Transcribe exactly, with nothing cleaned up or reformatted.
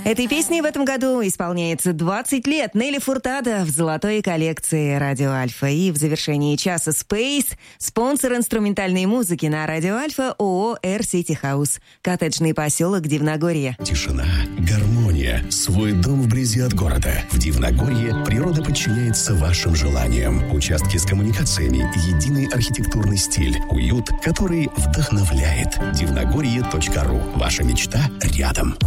Этой песне в этом году исполняется двадцать лет. Нелли Фуртадо в золотой коллекции Радио Альфа. И в завершении часа Space, спонсор инструментальной музыки на Радио Альфа ООО Air City House. Коттеджный поселок Дивногорье. Тишина, гармония, свой дом вблизи от города. В Дивногорье природа подчиняется вашим желаниям. Участки с коммуникациями, единый архитектурный стиль, уют, который вдохновляет. дивногорье точка ру. Ваша мечта рядом.